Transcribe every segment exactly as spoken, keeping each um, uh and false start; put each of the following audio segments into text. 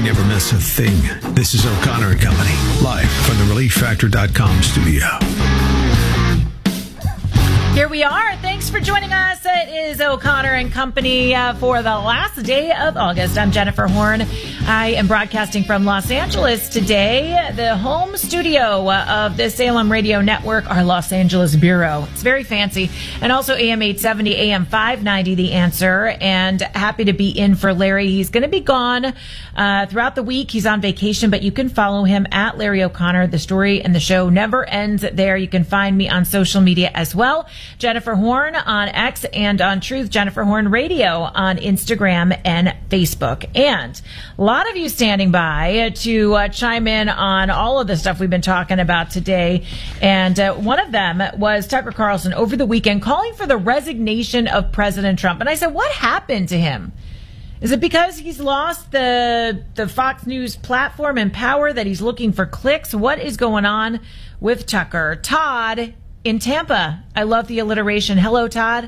never miss a thing. This is O'Connor and Company, live from the relief factor dot com studio. Here we are. Thanks for joining us. It is O'Connor and Company uh, for the last day of August. I'm Jennifer Horn. I am broadcasting from Los Angeles today, the home studio of the Salem Radio Network, our Los Angeles bureau. It's very fancy. And also A M eight seventy, A M five ninety, The Answer. And happy to be in for Larry. He's going to be gone uh, throughout the week. He's on vacation, but you can follow him at Larry O'Connor. The story and the show never ends there. You can find me on social media as well. Jennifer Horn on X and on Truth, Jennifer Horn Radio on Instagram and Facebook. And a lot of you standing by to uh, chime in on all of the stuff we've been talking about today. And uh, one of them was Tucker Carlson over the weekend calling for the resignation of President Trump. And I said, what happened to him? Is it because he's lost the the Fox News platform and power, that he's looking for clicks? What is going on with Tucker? Todd in Tampa. I love the alliteration. Hello, Todd.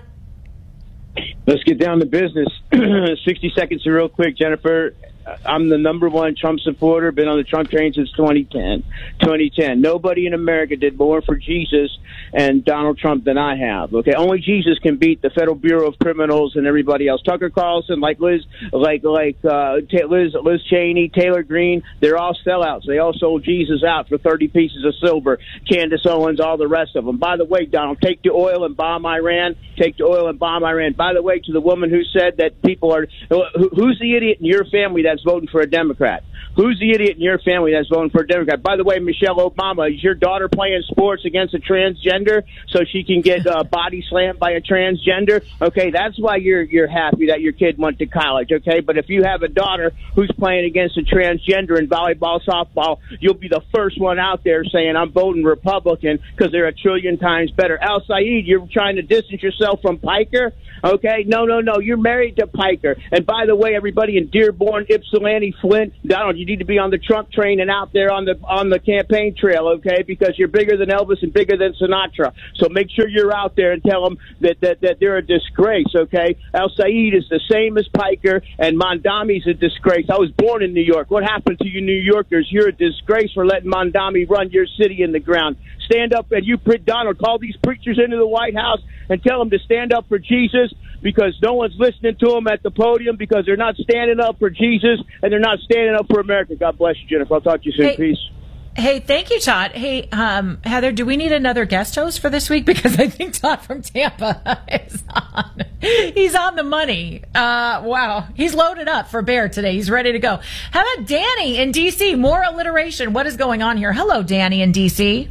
Let's get down to business. sixty seconds real quick, Jennifer. I'm the number one Trump supporter, been on the Trump train since twenty ten. twenty ten. Nobody in America did more for Jesus and Donald Trump than I have. Okay, only Jesus can beat the Federal Bureau of Criminals and everybody else. Tucker Carlson, like Liz, like like uh, Liz, Liz Cheney, Taylor Greene, they're all sellouts. They all sold Jesus out for thirty pieces of silver. Candace Owens, all the rest of them. By the way, Donald, take the oil and bomb Iran. Take the oil and bomb Iran. By the way, to the woman who said that people are, who's the idiot in your family that voting for a Democrat? Who's the idiot in your family that's voting for a Democrat? By the way, Michelle Obama, is your daughter playing sports against a transgender so she can get uh, body slammed by a transgender? Okay, that's why you're you're happy that your kid went to college, okay? But if you have a daughter who's playing against a transgender in volleyball, softball, you'll be the first one out there saying, I'm voting Republican because they're a trillion times better. Al Saeed, you're trying to distance yourself from Piker? Okay, no, no, no. You're married to Piker. And by the way, everybody in Dearborn, Ypsilanti, Flint, Donald, you need to be on the Trump train and out there on the on the campaign trail, okay? Because you're bigger than Elvis and bigger than Sinatra. So make sure you're out there and tell them that that, that they're a disgrace, okay? Al Saeed is the same as Piker, and Mondami's a disgrace. I was born in New York. What happened to you New Yorkers? You're a disgrace for letting Mondami run your city in the ground. Stand up, and you, Donald, call these preachers into the White House and tell them to stand up for Jesus, because no one's listening to them at the podium, because they're not standing up for Jesus and they're not standing up for America. God bless you, Jennifer. I'll talk to you soon. Hey, Peace. Hey, thank you, Todd. Hey, um, Heather, do we need another guest host for this week? Because I think Todd from Tampa is on. He's on the money. Uh, wow. He's loaded up for Bear today. He's ready to go. How about Danny in D C? More alliteration. What is going on here? Hello, Danny in D C.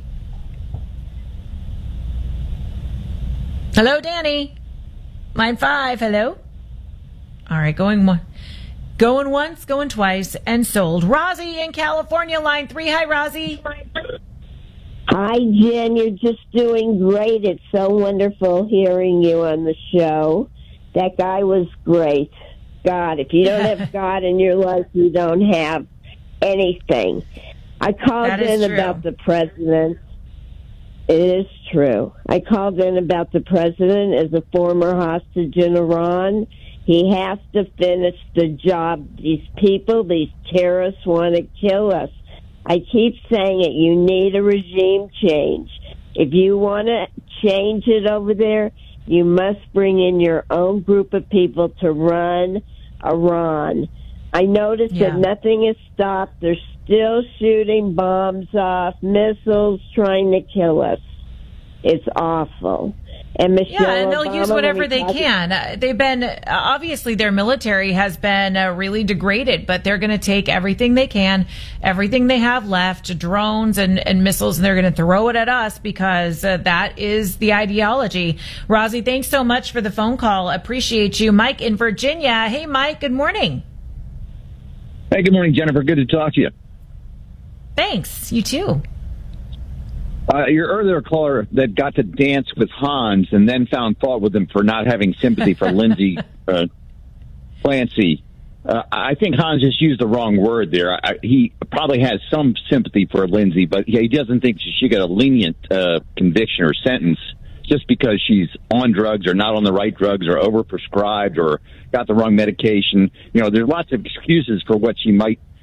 Hello, Danny. Line five, hello. All right, going one, going once, going twice, and sold. Rosie in California, line three. Hi, Rosie. Hi, Jen. You're just doing great. It's so wonderful hearing you on the show. That guy was great. God, if you don't have God in your life, you don't have anything. I called in true. about the president. It is true. I called in about the president as a former hostage in Iran. He has to finish the job. These people, these terrorists want to kill us. I keep saying it. You need a regime change. If you want to change it over there, you must bring in your own group of people to run Iran. I noticed yeah. that nothing is stopped. They're still shooting bombs off, missiles, trying to kill us. It's awful. And Michelle yeah, and they'll Obama, use whatever they talking- can. Uh, they've been, uh, obviously their military has been uh, really degraded, but they're going to take everything they can, everything they have left, drones and, and missiles, and they're going to throw it at us, because uh, that is the ideology. Rosie, thanks so much for the phone call. Appreciate you. Mike in Virginia. Hey, Mike, good morning. Hey, good morning, Jennifer. Good to talk to you. Thanks. You too. Uh, your earlier caller that got to dance with Hans and then found fault with him for not having sympathy for Lindsay uh, Clancy. Uh, I think Hans just used the wrong word there. I, he probably has some sympathy for Lindsay, but he doesn't think she should get a lenient uh, conviction or sentence just because she's on drugs or not on the right drugs or overprescribed or got the wrong medication. You know, there's lots of excuses for what she might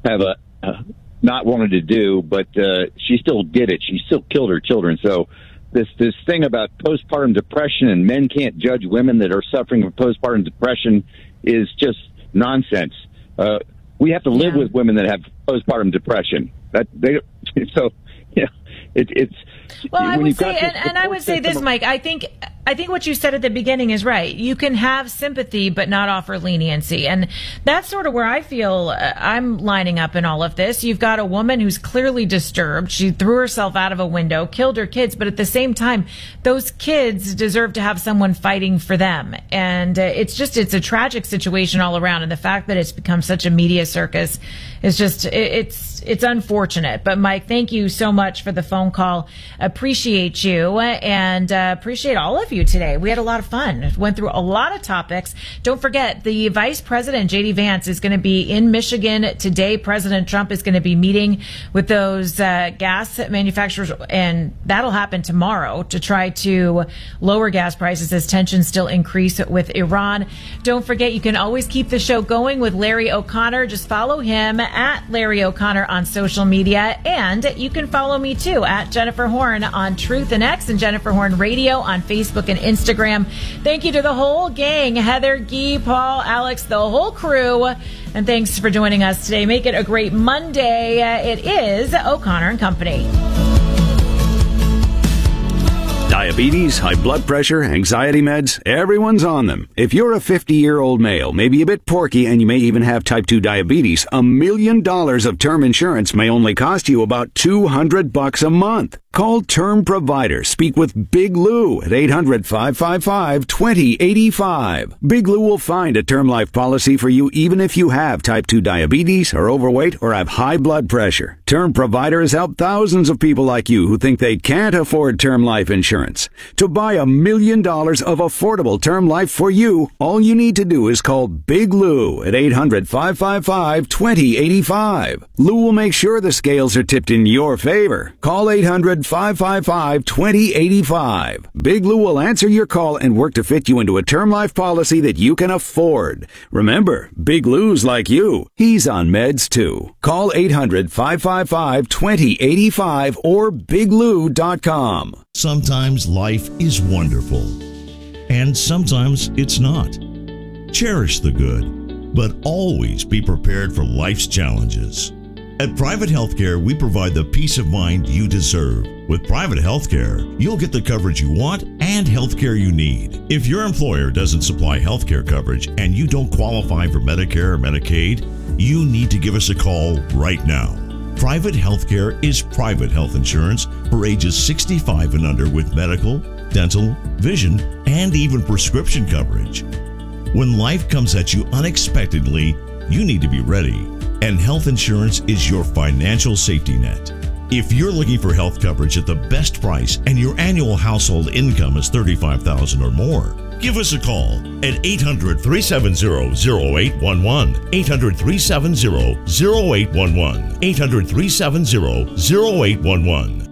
have a, uh, not wanted to do, but uh, she still did it. She still killed her children. So this this thing about postpartum depression and men can't judge women that are suffering from postpartum depression is just nonsense. Uh, we have to live Yeah. with women that have postpartum depression. That they so yeah, it, it's. Well, I when would you've say, got and, this and I would say this, system- Mike. I think I think what you said at the beginning is right. You can have sympathy, but not offer leniency, and that's sort of where I feel uh, I'm lining up in all of this. You've got a woman who's clearly disturbed. She threw herself out of a window, killed her kids, but at the same time, those kids deserve to have someone fighting for them. And uh, it's just it's a tragic situation all around, and the fact that it's become such a media circus is just it, it's it's unfortunate. But Mike, thank you so much for the phone call. Appreciate you and uh, appreciate all of you today. We had a lot of fun. Went through a lot of topics. Don't forget, the Vice President, J D Vance, is going to be in Michigan today. President Trump is going to be meeting with those uh, gas manufacturers, and that'll happen tomorrow to try to lower gas prices as tensions still increase with Iran. Don't forget, you can always keep the show going with Larry O'Connor. Just follow him at Larry O'Connor on social media, and you can follow me too at Jennifer Horn on Truth and X and Jennifer Horn Radio on Facebook and Instagram. Thank you to the whole gang, Heather, Guy, Paul, Alex, the whole crew, and thanks for joining us today. Make it a great Monday. Uh, it is O'Connor and Company. Diabetes, high blood pressure, anxiety meds, everyone's on them. If you're a fifty-year-old male, maybe a bit porky, and you may even have type two diabetes, a million dollars of term insurance may only cost you about two hundred bucks a month. Call Term Provider. Speak with Big Lou at eight hundred, five five five, two zero eight five. Big Lou will find a term life policy for you even if you have type two diabetes, are overweight, or have high blood pressure. Term Provider has helped thousands of people like you who think they can't afford term life insurance. To buy a million dollars of affordable term life for you, all you need to do is call Big Lou at eight hundred, five five five, two zero eight five. Lou will make sure the scales are tipped in your favor. Call eight hundred, five five five, two zero eight five. Big Lou will answer your call and work to fit you into a term life policy that you can afford. Remember, Big Lou's like you. He's on meds too. Call eight hundred, five five five, two zero eight five or big lou dot com. Sometimes life is wonderful, and sometimes it's not. Cherish the good, but always be prepared for life's challenges. At Private Healthcare, we provide the peace of mind you deserve. With Private Healthcare, you'll get the coverage you want and healthcare you need. If your employer doesn't supply healthcare coverage and you don't qualify for Medicare or Medicaid, you need to give us a call right now. Private Healthcare is private health insurance for ages sixty-five and under with medical, dental, vision, and even prescription coverage. When life comes at you unexpectedly, you need to be ready. And health insurance is your financial safety net. If you're looking for health coverage at the best price and your annual household income is thirty-five thousand dollars or more, give us a call at eight hundred, three seven zero, zero eight one one, eight hundred, three seven zero, zero eight one one, eight hundred, three seven zero, zero eight one one.